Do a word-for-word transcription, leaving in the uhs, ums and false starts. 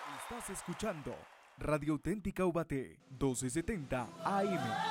Estás escuchando Radio Auténtica Ubaté, doce setenta A M.